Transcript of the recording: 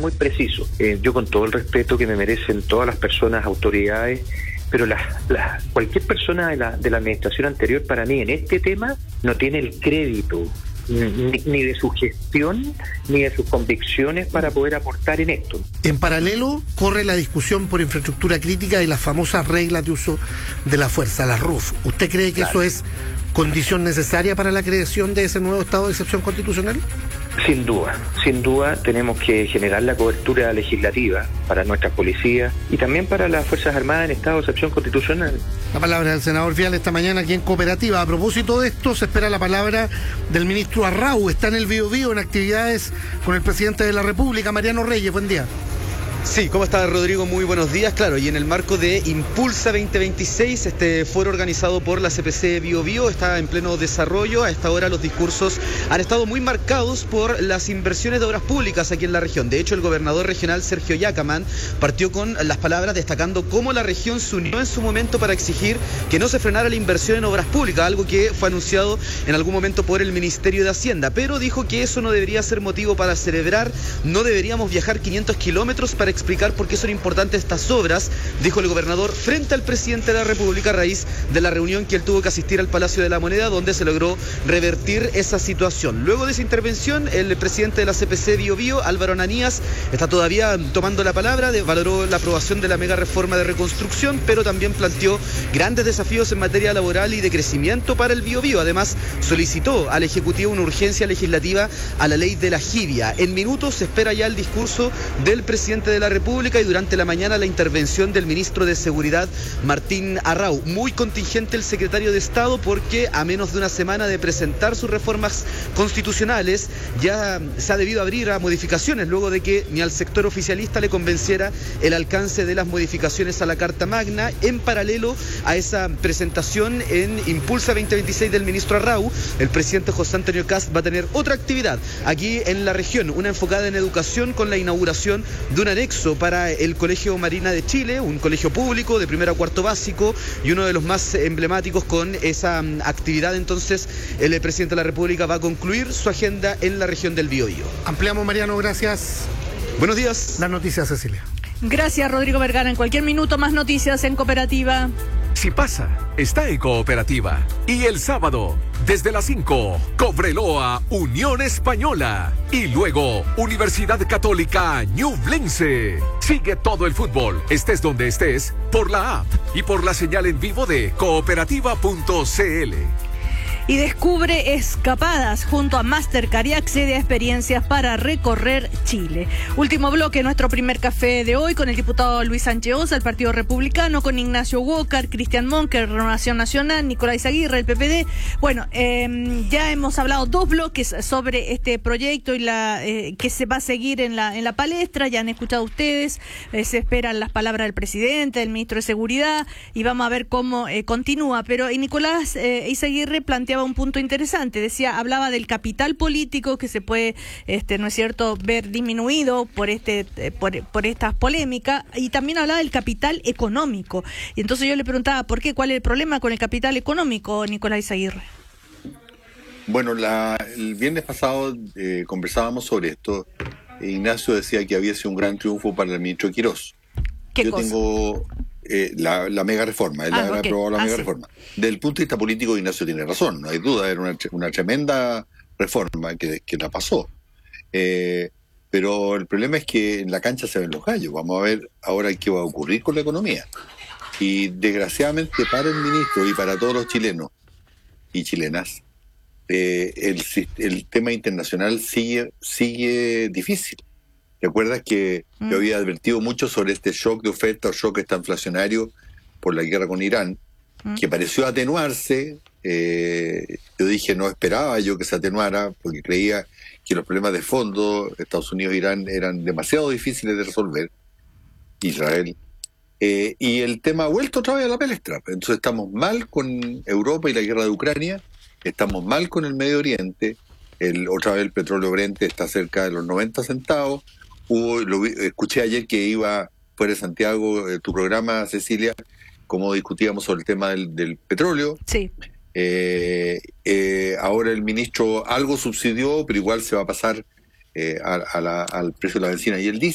muy preciso. Yo, con todo el respeto que me merecen todas las personas, autoridades, pero cualquier persona de la administración anterior, para mí, en este tema, no tiene el crédito ni de su gestión ni de sus convicciones para poder aportar en esto. En paralelo corre la discusión por infraestructura crítica y las famosas reglas de uso de la fuerza, las RUF. ¿Usted cree que eso es condición necesaria para la creación de ese nuevo estado de excepción constitucional? Sin duda tenemos que generar la cobertura legislativa para nuestras policías y también para las Fuerzas Armadas en estado de excepción constitucional. La palabra del senador Vial esta mañana aquí en Cooperativa. A propósito de esto, se espera la palabra del ministro Arrau. Está en el Biobío en actividades con el presidente de la República, Mariano Reyes. Buen día. Sí, ¿cómo está, Rodrigo? Muy buenos días. Claro, y en el marco de Impulsa 2026, este foro organizado por la CPC Biobío está en pleno desarrollo. A esta hora los discursos han estado muy marcados por las inversiones de obras públicas aquí en la región. De hecho, el gobernador regional Sergio Yacamán partió con las palabras destacando cómo la región se unió en su momento para exigir que no se frenara la inversión en obras públicas, algo que fue anunciado en algún momento por el Ministerio de Hacienda, pero dijo que eso no debería ser motivo para celebrar, no deberíamos viajar 500 kilómetros para explicar por qué son importantes estas obras, dijo el gobernador frente al presidente de la República a raíz de la reunión que él tuvo que asistir al Palacio de la Moneda, donde se logró revertir esa situación. Luego de esa intervención, el presidente de la CPC Biobío, Álvaro Ananías, está todavía tomando la palabra, valoró la aprobación de la mega reforma de reconstrucción, pero también planteó grandes desafíos en materia laboral y de crecimiento para el Biobío. Además, solicitó al Ejecutivo una urgencia legislativa a la ley de la jibia. En minutos se espera ya el discurso del presidente de la República y durante la mañana la intervención del ministro de Seguridad, Martín Arrau. Muy contingente el secretario de Estado porque a menos de una semana de presentar sus reformas constitucionales ya se ha debido abrir a modificaciones luego de que ni al sector oficialista le convenciera el alcance de las modificaciones a la Carta Magna. En paralelo a esa presentación en Impulsa 2026 del ministro Arrau, el presidente José Antonio Kast va a tener otra actividad aquí en la región, una enfocada en educación con la inauguración de un anexo para el Colegio Marina de Chile, un colegio público de primero a cuarto básico y uno de los más emblemáticos. Con esa actividad, entonces, el presidente de la República va a concluir su agenda en la región del Biobío. Ampliamos, Mariano, gracias. Buenos días. Las noticias, Cecilia. Gracias, Rodrigo Vergara. En cualquier minuto más noticias en Cooperativa. Si pasa, está en Cooperativa. Y el sábado, desde las 5, Cobreloa, Unión Española. Y luego, Universidad Católica Ñublense. Sigue todo el fútbol, estés donde estés, por la app y por la señal en vivo de cooperativa.cl. Y descubre escapadas junto a Mastercard y accede a experiencias para recorrer Chile. Último bloque, nuestro primer café de hoy con el diputado Luis Sánchez Osa, del Partido Republicano, con Ignacio Walker, Cristian Monker, Renovación Nacional, Nicolás Aguirre, el PPD. Bueno, ya hemos hablado 2 bloques sobre este proyecto y que se va a seguir en la palestra. Ya han escuchado ustedes, se esperan las palabras del presidente, del ministro de Seguridad, y vamos a ver cómo continúa. Pero Nicolás Izaguirre plantea un punto interesante. Hablaba del capital político que se puede, ¿no es cierto?, ver disminuido por estas polémicas, y también hablaba del capital económico. Y entonces yo le preguntaba, ¿por qué? ¿Cuál es el problema con el capital económico, Nicolás Izaguirre? Bueno, el viernes pasado conversábamos sobre esto. Ignacio decía que había sido un gran triunfo para el ministro Quirós. ¿Qué cosa? Tengo la mega reforma, él habrá aprobado la mega reforma. Desde el punto de vista político, Ignacio tiene razón, no hay duda, era una tremenda reforma que la pasó. Pero el problema es que en la cancha se ven los gallos. Vamos a ver ahora qué va a ocurrir con la economía. Y desgraciadamente para el ministro y para todos los chilenos y chilenas, el tema internacional sigue difícil. ¿Te acuerdas que yo había advertido mucho sobre este shock de oferta o shock inflacionario por la guerra con Irán, que pareció atenuarse? Yo dije, no esperaba yo que se atenuara, porque creía que los problemas de fondo, Estados Unidos e Irán, eran demasiado difíciles de resolver, Israel. Y el tema ha vuelto otra vez a la palestra. Entonces estamos mal con Europa y la guerra de Ucrania, estamos mal con el Medio Oriente, otra vez el petróleo Brent está cerca de los 90 centavos. Escuché ayer que iba fuera de Santiago tu programa, Cecilia, como discutíamos sobre el tema del petróleo. Sí. Ahora el ministro algo subsidió, pero igual se va a pasar al precio de la benzina y el diésel.